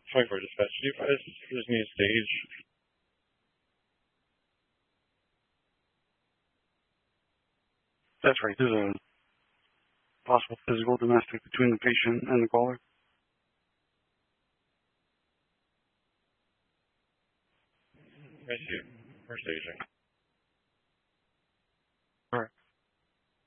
24 dispatch, do you guys just need a stage? That's right. There's a possible physical domestic between the patient and the caller. I see. We're staging.